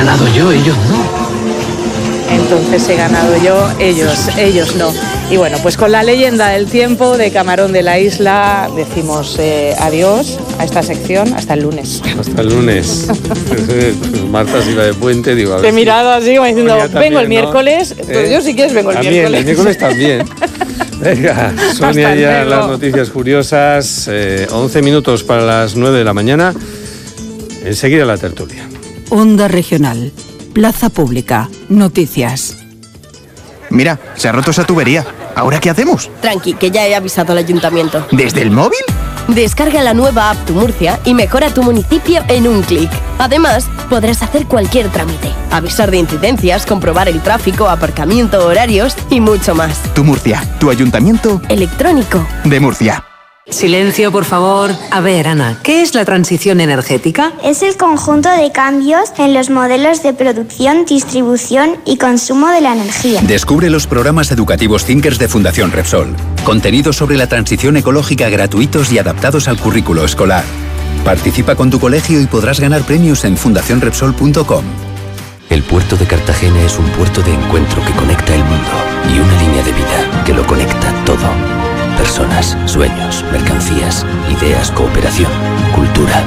ganado yo, ellos no. Entonces he ganado yo, ellos no. Y bueno, pues con la leyenda del tiempo de Camarón de la Isla decimos adiós a esta sección hasta el lunes. Hasta el lunes. Marta se iba de puente, digo, a ver. Te he mirado así como diciendo, Sonia también, vengo el ¿no? miércoles. Pues yo si quieres vengo el También, miércoles. el miércoles también. Venga, Sonia, Hasta ya luego. las noticias curiosas. 11 minutos para las 9 de la mañana. Enseguida la tertulia. Onda Regional. Plaza Pública. Noticias. Mira, se ha roto esa tubería. ¿Ahora qué hacemos? Tranqui, que ya he avisado al ayuntamiento. ¿Desde el móvil? Descarga la nueva app Tu Murcia y mejora tu municipio en un clic. Además, podrás hacer cualquier trámite, avisar de incidencias, comprobar el tráfico, aparcamiento, horarios y mucho más. Tu Murcia, tu ayuntamiento Electrónico. de Murcia. Silencio, por favor. A ver, Ana, ¿qué es la transición energética? Es el conjunto de cambios en los modelos de producción, distribución y consumo de la energía. Descubre los programas educativos Thinkers de Fundación Repsol. Contenidos sobre la transición ecológica gratuitos y adaptados al currículo escolar. Participa con tu colegio y podrás ganar premios en fundacionrepsol.com. El puerto de Cartagena es un puerto de encuentro que conecta el mundo y una línea de vida que lo conecta todo. Personas, sueños, mercancías, ideas, cooperación, cultura.